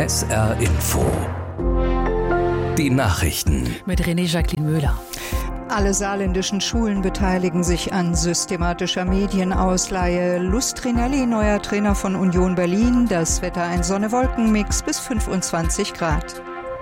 SR Info. Die Nachrichten. Mit René-Jacqueline Müller. Alle saarländischen Schulen beteiligen sich an systematischer Medienausleihe. Lustrinelli, neuer Trainer von Union Berlin. Das Wetter ein Sonne-Wolken-Mix bis 25 Grad.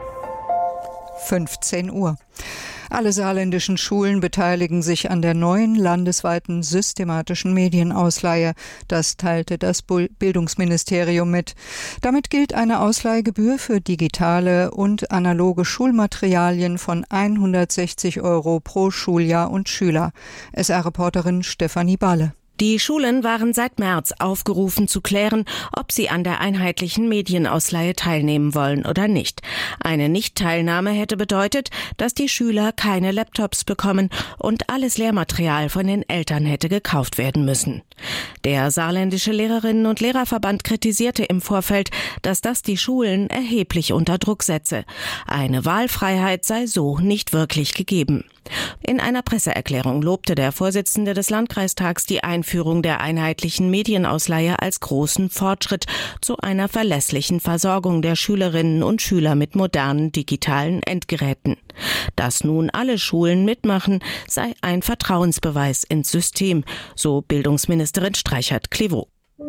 15 Uhr. Alle saarländischen Schulen beteiligen sich an der neuen landesweiten systematischen Medienausleihe. Das teilte das Bildungsministerium mit. Damit gilt eine Ausleihgebühr für digitale und analoge Schulmaterialien von 160 € pro Schuljahr und Schüler. SR-Reporterin Stefanie Balle. Die Schulen waren seit März aufgerufen zu klären, ob sie an der einheitlichen Medienausleihe teilnehmen wollen oder nicht. Eine Nichtteilnahme hätte bedeutet, dass die Schüler keine Laptops bekommen und alles Lehrmaterial von den Eltern hätte gekauft werden müssen. Der saarländische Lehrerinnen- und Lehrerverband kritisierte im Vorfeld, dass das die Schulen erheblich unter Druck setze. Eine Wahlfreiheit sei so nicht wirklich gegeben. In einer Presseerklärung lobte der Vorsitzende des Landkreistags die Einführung der einheitlichen Medienausleihe als großen Fortschritt zu einer verlässlichen Versorgung der Schülerinnen und Schüler mit modernen digitalen Endgeräten. Dass nun alle Schulen mitmachen, sei ein Vertrauensbeweis ins System, so Bildungsministerin Streichert-Clivaux.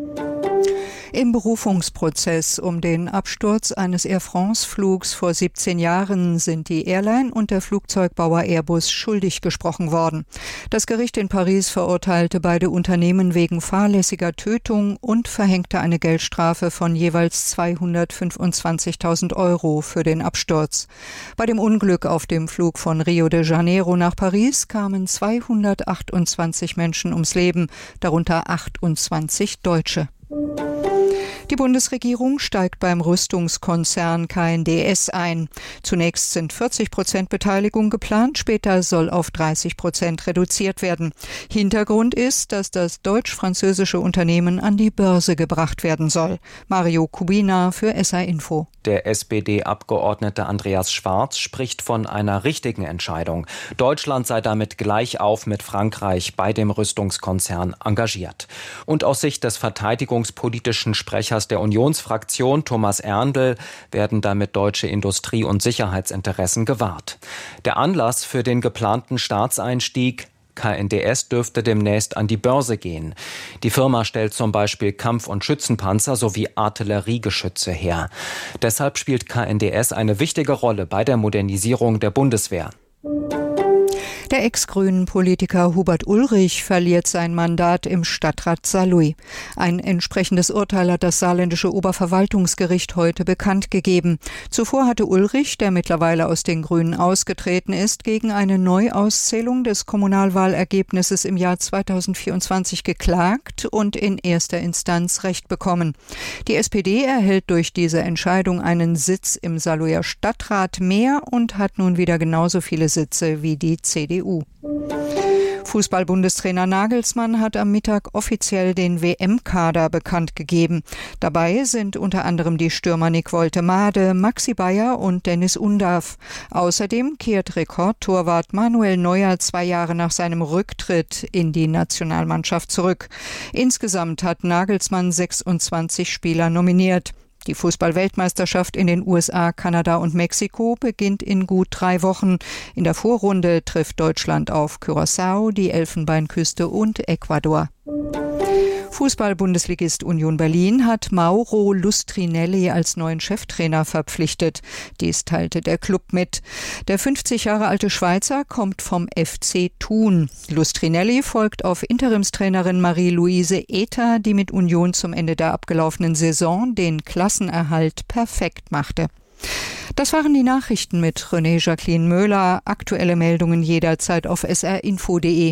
Im Berufungsprozess um den Absturz eines Air France-Flugs vor 17 Jahren sind die Airline und der Flugzeugbauer Airbus schuldig gesprochen worden. Das Gericht in Paris verurteilte beide Unternehmen wegen fahrlässiger Tötung und verhängte eine Geldstrafe von jeweils 225.000 € für den Absturz. Bei dem Unglück auf dem Flug von Rio de Janeiro nach Paris kamen 228 Menschen ums Leben, darunter 28 Deutsche. Die Bundesregierung steigt beim Rüstungskonzern KNDS ein. Zunächst sind 40% Beteiligung geplant, später soll auf 30% reduziert werden. Hintergrund ist, dass das deutsch-französische Unternehmen an die Börse gebracht werden soll. Mario Kubina für SR Info. Der SPD-Abgeordnete Andreas Schwarz spricht von einer richtigen Entscheidung. Deutschland sei damit gleich auf mit Frankreich bei dem Rüstungskonzern engagiert. Und aus Sicht des verteidigungspolitischen Sprechers der Unionsfraktion Thomas Erndl werden damit deutsche Industrie- und Sicherheitsinteressen gewahrt. Der Anlass für den geplanten Staatseinstieg: KNDS dürfte demnächst an die Börse gehen. Die Firma stellt zum Beispiel Kampf- und Schützenpanzer sowie Artilleriegeschütze her. Deshalb spielt KNDS eine wichtige Rolle bei der Modernisierung der Bundeswehr. Der Ex-Grünen-Politiker Hubert Ulrich verliert sein Mandat im Stadtrat Saarlouis. Ein entsprechendes Urteil hat das saarländische Oberverwaltungsgericht heute bekannt gegeben. Zuvor hatte Ulrich, der mittlerweile aus den Grünen ausgetreten ist, gegen eine Neuauszählung des Kommunalwahlergebnisses im Jahr 2024 geklagt und in erster Instanz Recht bekommen. Die SPD erhält durch diese Entscheidung einen Sitz im Saarlouier Stadtrat mehr und hat nun wieder genauso viele Sitze wie die CDU. Fußball-Bundestrainer Nagelsmann hat am Mittag offiziell den WM-Kader bekannt gegeben. Dabei sind unter anderem die Stürmer Nick Woltemade, Maxi Bayer und Dennis Undav. Außerdem kehrt Rekordtorwart Manuel Neuer 2 Jahre nach seinem Rücktritt in die Nationalmannschaft zurück. Insgesamt hat Nagelsmann 26 Spieler nominiert. Die Fußball-Weltmeisterschaft in den USA, Kanada und Mexiko beginnt in gut 3 Wochen. In der Vorrunde trifft Deutschland auf Curaçao, die Elfenbeinküste und Ecuador. Fußball-Bundesligist Union Berlin hat Mauro Lustrinelli als neuen Cheftrainer verpflichtet. Dies teilte der Club mit. Der 50 Jahre alte Schweizer kommt vom FC Thun. Lustrinelli folgt auf Interimstrainerin Marie-Louise Ether, die mit Union zum Ende der abgelaufenen Saison den Klassenerhalt perfekt machte. Das waren die Nachrichten mit René-Jacqueline Müller. Aktuelle Meldungen jederzeit auf srinfo.de.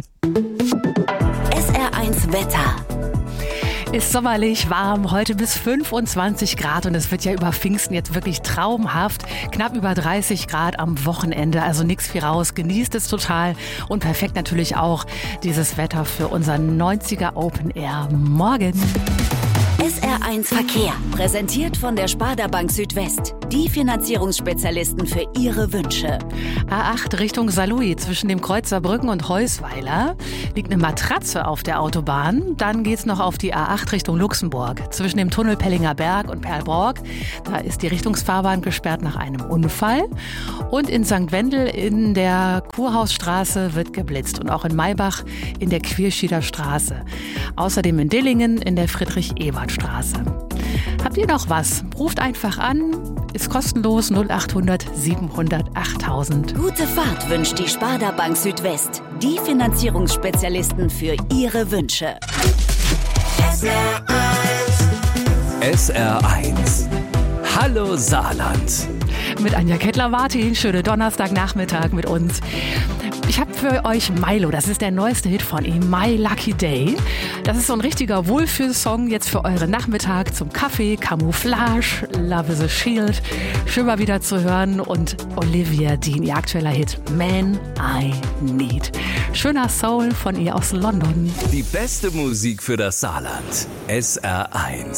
SR1 Wetter. Ist sommerlich warm, heute bis 25 Grad und es wird ja über Pfingsten jetzt wirklich traumhaft. Knapp über 30 Grad am Wochenende, also nichts wie raus. Genießt es total und perfekt natürlich auch dieses Wetter für unseren 90er Open Air morgen. SR1 Verkehr, präsentiert von der Sparda Bank Südwest. Die Finanzierungsspezialisten für Ihre Wünsche. A8 Richtung Saarlouis zwischen dem Kreuz Saarbrücken und Heusweiler liegt eine Matratze auf der Autobahn. Dann geht's noch auf die A8 Richtung Luxemburg. Zwischen dem Tunnel Pellinger Berg und Perlborg, da ist die Richtungsfahrbahn gesperrt nach einem Unfall. Und in St. Wendel in der Kurhausstraße wird geblitzt und auch in Maybach in der Quierschieder Straße. Außerdem in Dillingen in der Friedrich-Ebert-Straße. Habt ihr noch was? Ruft einfach an. Ist kostenlos 0800 700 8000. Gute Fahrt wünscht die Sparda Bank Südwest. Die Finanzierungsspezialisten für Ihre Wünsche. SR1. Hallo Saarland. Mit Anja Kettler-Martin. Schöne Donnerstagnachmittag mit uns. Ich habe für euch Milo, das ist der neueste Hit von ihm, My Lucky Day. Das ist so ein richtiger Wohlfühlsong jetzt für euren Nachmittag zum Kaffee, Camouflage, Love is a Shield, schön mal wieder zu hören und Olivia Dean, ihr aktueller Hit Man I Need. Schöner Soul von ihr aus London. Die beste Musik für das Saarland. SR1.